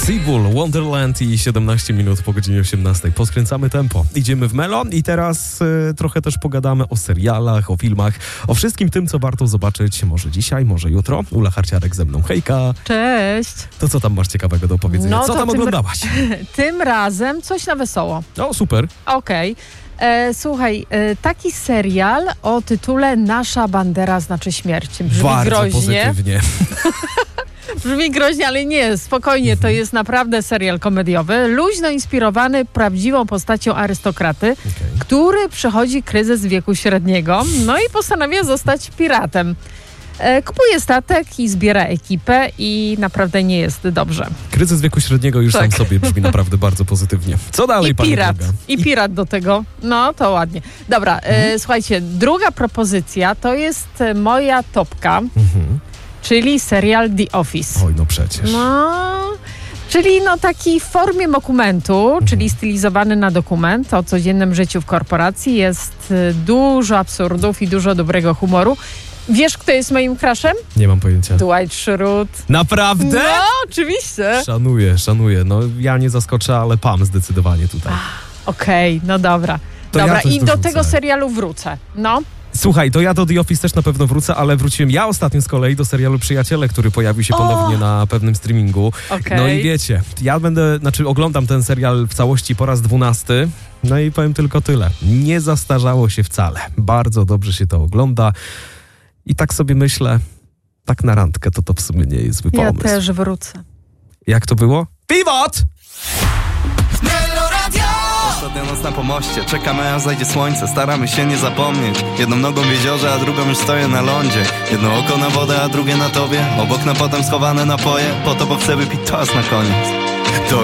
Seabull, Wonderland i 17 minut po godzinie 18. Poskręcamy tempo. Idziemy w melo i teraz trochę też pogadamy o serialach, o filmach, o wszystkim tym, co warto zobaczyć może dzisiaj, może jutro. Ula Harciarek ze mną. Hejka! Cześć! To co tam masz ciekawego do opowiedzenia? Co tam oglądałaś? Tym razem coś na wesoło. O, super. Okej. Słuchaj, taki serial o tytule Nasza bandera znaczy śmierć. Brzmi Bardzo groźnie. pozytywnie. Brzmi groźnie, ale nie, spokojnie. To jest naprawdę serial komediowy, luźno inspirowany prawdziwą postacią arystokraty, który przechodzi kryzys wieku średniego, no i postanawia zostać piratem. Kupuje statek i zbiera ekipę i naprawdę nie jest dobrze. Kryzys wieku średniego już sam sobie brzmi naprawdę bardzo pozytywnie. Co dalej, pani pirat. droga? I pirat do tego. No, to ładnie. Dobra, słuchajcie, druga propozycja to jest moja topka, czyli serial The Office. Oj, no przecież. Czyli taki w formie dokumentu, czyli stylizowany na dokument o codziennym życiu w korporacji. Jest dużo absurdów i dużo dobrego humoru. Wiesz, kto jest moim crushem? Nie mam pojęcia. Dwight Schrute. Naprawdę? No, oczywiście. Szanuję. No, ja nie zaskoczę, ale Pam zdecydowanie tutaj. Okej, no dobra. To dobra, ja coś i do dorzucę. tego serialu wrócę. No. Słuchaj, to ja do The Office też na pewno wrócę, ale wróciłem ja ostatnio z kolei do serialu Przyjaciele, który pojawił się ponownie na pewnym streamingu. Okej. No i wiecie, ja oglądam ten serial w całości po raz 12, no i powiem tylko tyle. Nie zastarzało się wcale. Bardzo dobrze się to ogląda i tak sobie myślę, tak na randkę to w sumie nie jest zły Ja pomysł. też wrócę. Jak to było? Pivot! Ostatnia noc na pomoście, czekamy aż zajdzie słońce. Staramy się nie zapomnieć. Jedną nogą w jeziorze, a drugą już stoję na lądzie. Jedno oko na wodę, a drugie na tobie. Obok na potem schowane napoje. Po to, bo chcę wypić czas na koniec. To